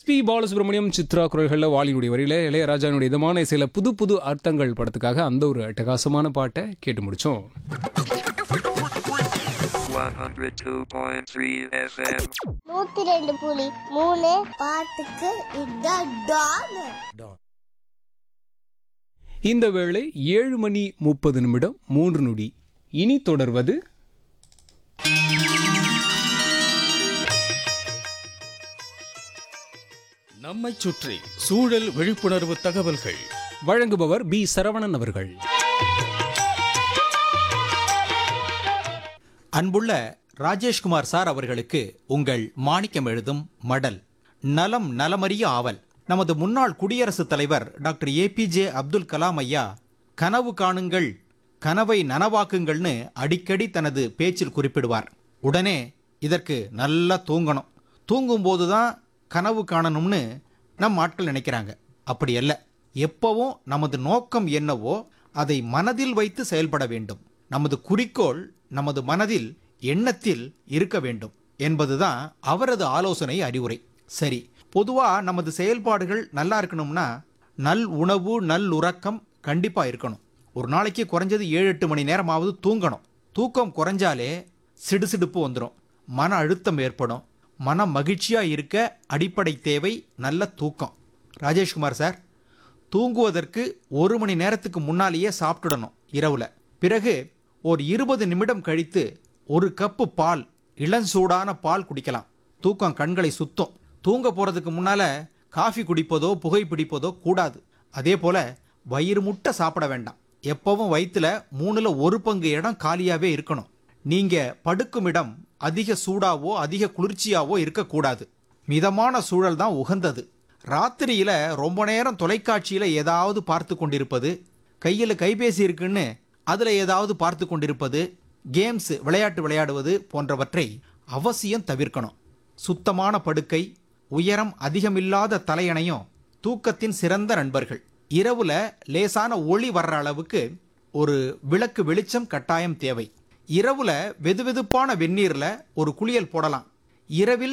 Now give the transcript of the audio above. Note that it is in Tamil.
எஸ்பி பாலசுப்ரமணியம் சித்ரா குரல்களில் வாலியுடைய வரியில இளையராஜானுடைய இதமான இசையில புது புது அர்த்தங்கள் படத்துக்காக அந்த ஒரு அட்டகாசமான பாட்டை கேட்டு முடிச்சோம். 102.3 FM. 102.3 பாட்டுக்கு இதான் டான். இந்த வேளை 7:30 இனி தொடர்வது நம்மைச் சுற்றி சூழல் விழிப்புணர்வு தகவல்கள். வழங்குபவர் பி சரவணன் அவர்கள். அன்புள்ள ராஜேஷ்குமார் சார் அவர்களுக்கு உங்கள் மாணிக்கம் எழுதும் மடல். நலம் நலமறிய ஆவல். நமது முன்னாள் குடியரசுத் தலைவர் டாக்டர் ஏபிஜே அப்துல் கலாம் ஐயா கனவு காணுங்கள், கனவை நனவாக்குங்கள்னு அடிக்கடி தனது பேச்சில் குறிப்பிடுவார். உடனே இதற்கு நல்லா தூங்கணும், தூங்கும்போது தான் கனவு காணணும்னு நம் ஆட்கள் நினைக்கிறாங்க. அப்படி அல்ல. எப்பவும் நமது நோக்கம் என்னவோ அதை மனதில் வைத்து செயல்பட வேண்டும். நமது குறிக்கோள் நமது மனதில் எண்ணத்தில் இருக்க வேண்டும் என்பதுதான் அவரது ஆலோசனை அறிவுரை. சரி, பொதுவா நமது செயல்பாடுகள் நல்லா இருக்கணும்னா நல் உணவு நல் உறக்கம் கண்டிப்பா இருக்கணும். ஒரு நாளைக்கு குறைஞ்சது 7-8 மணி நேரமாவது தூங்கணும். தூக்கம் குறைஞ்சாலே சிடுசிடுப்பு வந்துடும், மன அழுத்தம் ஏற்படும். மன மகிழ்ச்சியா இருக்க அடிப்படை தேவை நல்ல தூக்கம். ராஜேஷ்குமார் சார், தூங்குவதற்கு 1 மணி நேரத்துக்கு முன்னாலேயே சாப்பிட்டுடணும் இரவுல. பிறகு ஒரு 20 நிமிடம் கழித்து 1 கப்பு பால், இளஞ்சூடான பால் குடிக்கலாம். தூக்கம் கண்களை சுத்தம். தூங்க போறதுக்கு முன்னால காஃபி குடிப்பதோ புகை பிடிப்பதோ கூடாது. அதே போல வயிறு முட்டை சாப்பிட வேண்டாம். எப்பவும் வயிற்றுல 1/3 பங்கு இடம் காலியாவே இருக்கணும். நீங்க படுக்கும் இடம் அதிக சூடாவோ அதிக குளிர்ச்சியாவோ இருக்கக்கூடாது. மிதமான சூழல் தான் உகந்தது. ராத்திரியில ரொம்ப நேரம் தொலைக்காட்சியில ஏதாவது பார்த்து கொண்டிருப்பது, கையில் கைபேசி இருக்குன்னு அதுல ஏதாவது பார்த்து கொண்டிருப்பது, கேம்ஸ் விளையாட்டு விளையாடுவது போன்றவற்றை அவசியம் தவிர்க்கணும். சுத்தமான படுக்கை, உயரம் அதிகமில்லாத தலையணையும் தூக்கத்தின் சிறந்த நண்பர்கள். இரவுல லேசான ஒளி வர்ற அளவுக்கு ஒரு விளக்கு வெளிச்சம் கட்டாயம் தேவை. இரவுல வெதுவெதுப்பான வெந்நீர்ல ஒரு குளியல் போடலாம். இரவில்